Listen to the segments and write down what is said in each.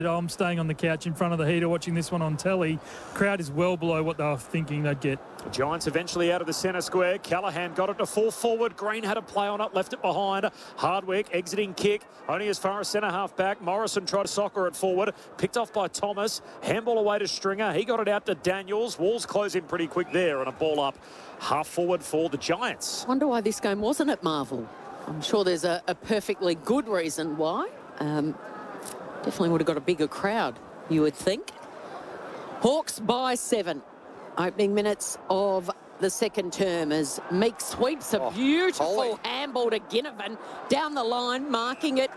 I'm staying on the couch in front of the heater watching this one on telly. Crowd is well below what they were thinking they'd get. The Giants eventually out of the centre square. Callaghan got it to fall forward. Green had a play on it, left it behind. Hardwick exiting kick, only as far as centre half back. Morrison tried to soccer it forward, picked off by Thomas. Handball away to Stringer. He got it out to Daniels. Walls close in pretty quick there, and a ball up half forward for the Giants. Wonder why this game wasn't at Marvel. I'm sure there's a perfectly good reason why. Definitely would have got a bigger crowd, you would think. Hawks by 7. Opening minutes of the second term as Meek sweeps a beautiful handball to Ginnivan down the line. Marking it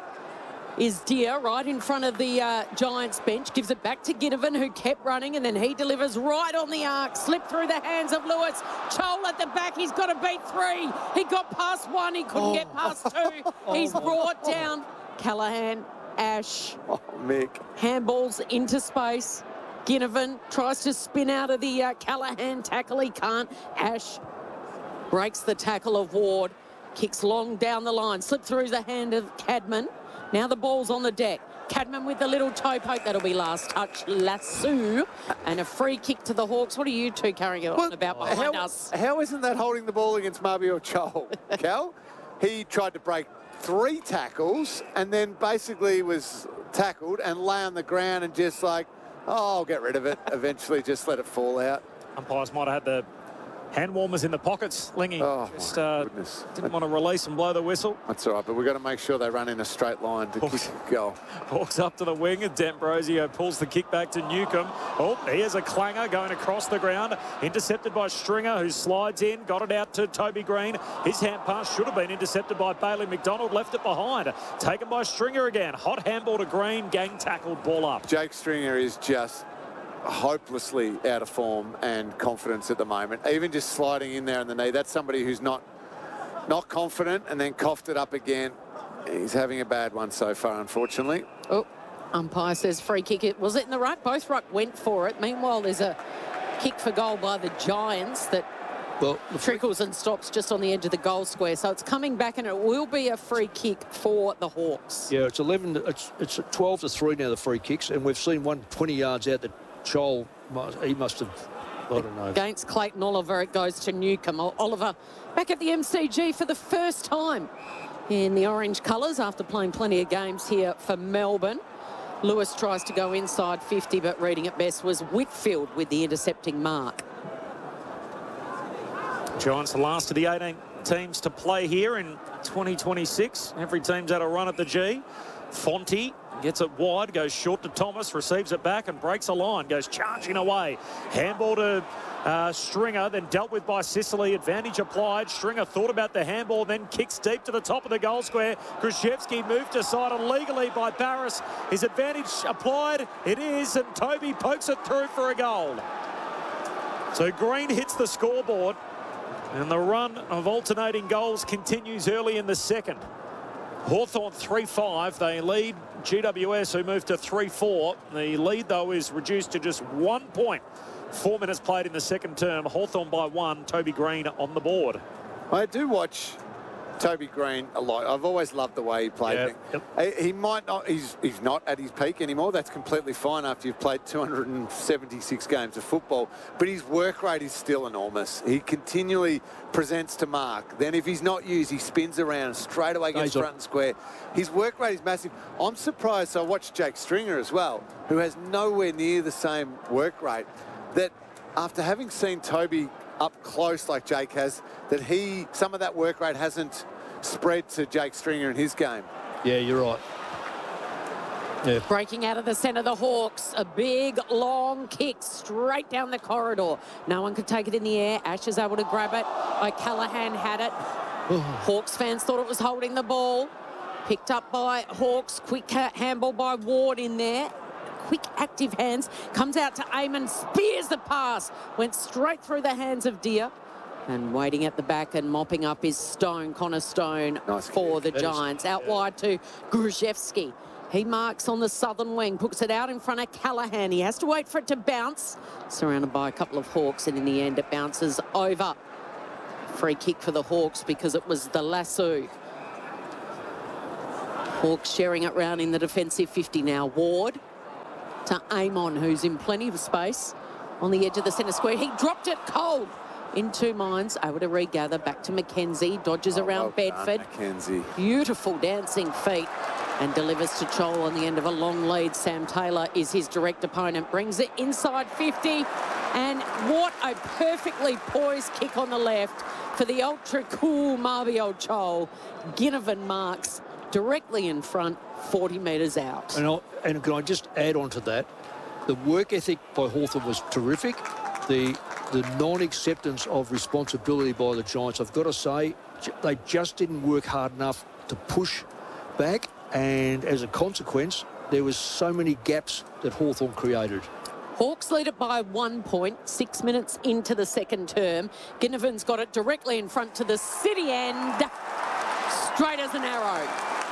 is Deer right in front of the Giants bench. Gives it back to Ginnivan, who kept running, and then he delivers right on the arc. Slipped through the hands of Lewis. Chol at the back. He's got to beat 3. He got past 1. He couldn't get past 2. He's brought down Callaghan. Ash. Mick. Handballs into space. Ginnivan tries to spin out of the Callaghan tackle. He can't. Ash breaks the tackle of Ward. Kicks long down the line. Slipped through the hand of Cadman. Now the ball's on the deck. Cadman with the little toe poke. That'll be last touch. Lasso. And a free kick to the Hawks. What are you two carrying it on about behind us? How isn't that holding the ball against Mabior Chol, Cal? He tried to break 3 tackles and then basically was tackled and lay on the ground and just like, oh, I'll get rid of it. Eventually just let it fall out. Umpires might have had the hand warmers in the pockets, Lingy. Just didn't want to release and blow the whistle. That's all right, but we've got to make sure they run in a straight line to kick a goal. Hawks up to the wing, and D'Ambrosio pulls the kick back to Newcomb. Oh, here's a clanger going across the ground. Intercepted by Stringer, who slides in, got it out to Toby Green. His hand pass should have been intercepted by Bailey McDonald, left it behind. Taken by Stringer again. Hot handball to Green, gang tackled, ball up. Jake Stringer is just hopelessly out of form and confidence at the moment. Even just sliding in there in the knee, that's somebody who's not confident and then coughed it up again. He's having a bad one so far, unfortunately. Oh, umpire says free kick. Was it in the ruck? Both ruck went for it. Meanwhile, there's a kick for goal by the Giants that trickles and stops just on the edge of the goal square. So it's coming back, and it will be a free kick for the Hawks. Yeah, it's 11. It's 12-3 now, the free kicks, and we've seen one 20 yards out that Chol, he must have, I don't know. Against Clayton Oliver, it goes to Newcomb. Oliver back at the MCG for the first time in the orange colours after playing plenty of games here for Melbourne. Lewis tries to go inside 50, but reading it best was Whitfield with the intercepting mark. Giants the last of the 18 teams to play here in 2026. Every team's had a run at the G. Fonte gets it wide, goes short to Thomas, receives it back and breaks a line, goes charging away. Handball to Stringer, then dealt with by Sicily. Advantage applied. Stringer thought about the handball, then kicks deep to the top of the goal square. Krzyzewski moved aside illegally by Barris. His advantage applied. It is, and Toby pokes it through for a goal. So Green hits the scoreboard, and the run of alternating goals continues early in the second. Hawthorn 3-5. They lead GWS, who moved to 3-4. The lead, though, is reduced to just 1 point. 4 minutes played in the second term. Hawthorn by 1. Toby Green on the board. I do watch Toby Green a lot. I've always loved the way he played. He might not, he's not at his peak anymore. That's completely fine after you've played 276 games of football. But his work rate is still enormous. He continually presents to mark. Then if he's not used, he spins around straight away, gets front and square. His work rate is massive. I'm surprised. So I watched Jake Stringer as well, who has nowhere near the same work rate, that after having seen Toby up close like Jake has, that some of that work rate hasn't spread to Jake Stringer in his game. Yeah, you're right. Yeah. Breaking out of the centre, the Hawks. A big, long kick straight down the corridor. No one could take it in the air. Ash is able to grab it. O'Callaghan had it. Hawks fans thought it was holding the ball. Picked up by Hawks. Quick handball by Ward in there. Quick, active hands. Comes out to Eamon. Spears the pass. Went straight through the hands of Deer. And waiting at the back and mopping up is Stone, Connor Stone, for the Giants. Out wide to Gruszewski. He marks on the southern wing, puts it out in front of Callaghan. He has to wait for it to bounce. Surrounded by a couple of Hawks, and in the end it bounces over. Free kick for the Hawks because it was the lasso. Hawks sharing it round in the defensive 50 now. Ward to Amon, who's in plenty of space on the edge of the centre square. He dropped it cold in 2 minds. Able to regather back to Mackenzie. Dodges around Bedford. Mackenzie. Beautiful dancing feet. And delivers to Chol on the end of a long lead. Sam Taylor is his direct opponent. Brings it inside 50. And what a perfectly poised kick on the left for the ultra-cool Marbio Chol. Ginnivan marks directly in front, 40 metres out. And can I just add on to that? The work ethic by Hawthorn was terrific. The non-acceptance of responsibility by the Giants, I've got to say, they just didn't work hard enough to push back. And as a consequence, there was so many gaps that Hawthorn created. Hawks lead it by 1 point, 6 minutes into the second term. Ginnivan's got it directly in front to the city end, straight as an arrow.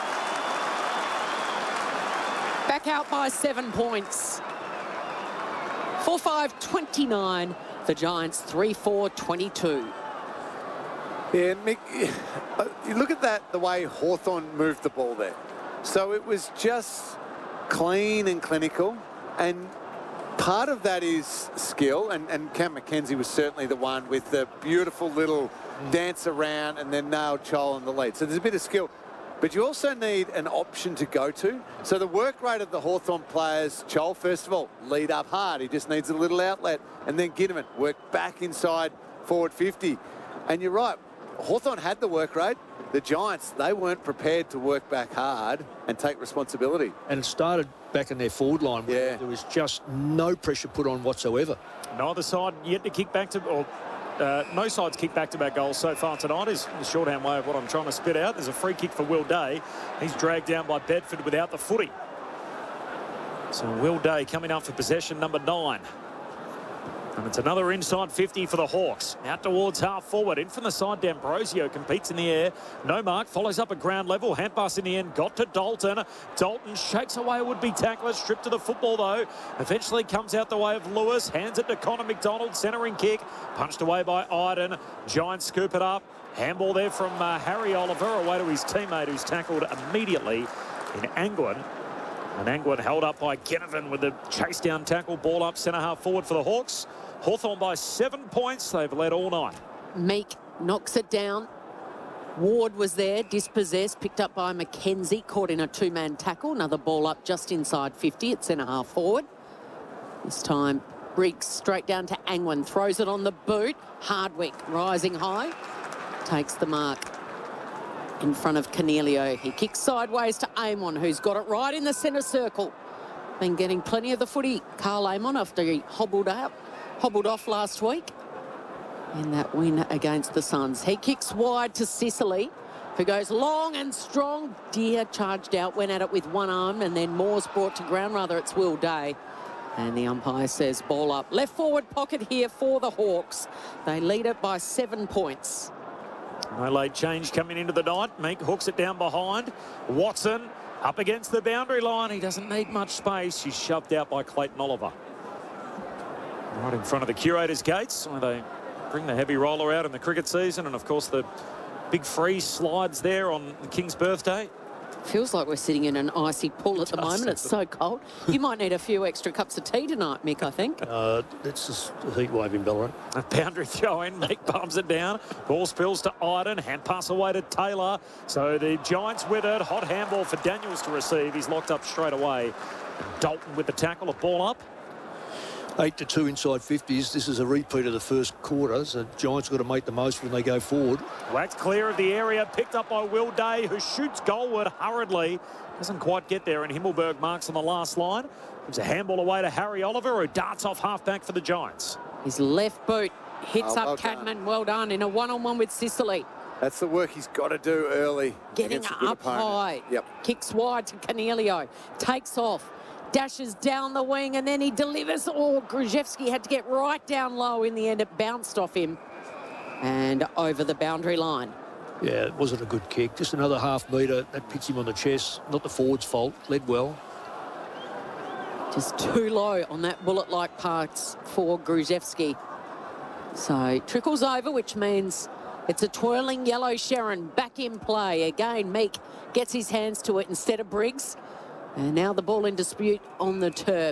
Back out by 7 points. 4-5-29. The Giants 3-4-22. Yeah, Mick, you look at that, the way Hawthorn moved the ball there. So it was just clean and clinical, and part of that is skill, and Cam Mackenzie was certainly the one with the beautiful little dance around and then nailed Chol in the lead. So there's a bit of skill, but you also need an option to go to. So the work rate of the Hawthorn players, Chol, first of all, lead up hard. He just needs a little outlet, and then Ginnivan work back inside forward 50. And you're right, Hawthorn had the work rate. The Giants, they weren't prepared to work back hard and take responsibility. And it started back in their forward line where there was just no pressure put on whatsoever. Neither side yet to kick back to, or no side's kicked back-to-back goals so far tonight is the shorthand way of what I'm trying to spit out. There's a free kick for Will Day. He's dragged down by Bedford without the footy. So Will Day coming up for possession number 9. And it's another inside 50 for the Hawks. Out towards half forward. In from the side, D'Ambrosio competes in the air. No mark. Follows up at ground level. Hand pass in the end. Got to Dalton. Dalton shakes away a would-be tackler. Stripped to the football, though. Eventually comes out the way of Lewis. Hands it to Connor McDonald. Centering kick. Punched away by Iden. Giants scoop it up. Handball there from Harry Oliver. Away to his teammate, who's tackled immediately in Angwin. And Angwin held up by Ginnivan with the chase down tackle. Ball up centre half forward for the Hawks. Hawthorn by 7 points. They've led all night. Meek knocks it down. Ward was there, dispossessed, picked up by Mackenzie, caught in a 2-man tackle. Another ball up just inside 50 at centre half forward. This time, Briggs straight down to Angwin, throws it on the boot. Hardwick rising high, takes the mark in front of Cornelio. He kicks sideways to Amon, who's got it right in the centre circle. Been getting plenty of the footy, Carl Amon, after he hobbled off last week in that win against the Suns. He kicks wide to Sicily, who goes long and strong. Deer charged out, went at it with one arm, and then Moore's brought to ground. Rather, it's Will Day. And the umpire says ball up. Left forward pocket here for the Hawks. They lead it by 7 points. No late change coming into the night. Meek hooks it down behind. Watson up against the boundary line. He doesn't need much space. He's shoved out by Clayton Oliver. Right in front of the Curators' gates, where they bring the heavy roller out in the cricket season. And, of course, the big freeze slides there on the King's birthday. Feels like we're sitting in an icy pool at the moment. It's so cold. You might need a few extra cups of tea tonight, Mick, I think. It's just a heat wave in Ballarat. A boundary throw in. Meek bums it down. Ball spills to Iden. Hand pass away to Taylor. So the Giants with it. Hot handball for Daniels to receive. He's locked up straight away. Dalton with the tackle. A ball up. 8-2 inside 50s. This is a repeat of the first quarter, so Giants got to make the most when they go forward. Whacked clear of the area, picked up by Will Day, who shoots goalward hurriedly. Doesn't quite get there, and Himmelberg marks on the last line. Gives a handball away to Harry Oliver, who darts off half-back for the Giants. His left boot hits up Cadman. Well done in a one-on-one with Sicily. That's the work he's got to do early. Getting up high. Yep. Kicks wide to Cornelio. Takes off. Dashes down the wing, and then he delivers. Oh, Gruszewski had to get right down low in the end. It bounced off him and over the boundary line. Yeah, it wasn't a good kick. Just another half metre. That picks him on the chest. Not the forward's fault. Led well. Just too low on that bullet-like pass for Gruszewski. So trickles over, which means it's a twirling yellow Sharon back in play. Again, Meek gets his hands to it instead of Briggs. And now the ball in dispute on the turf.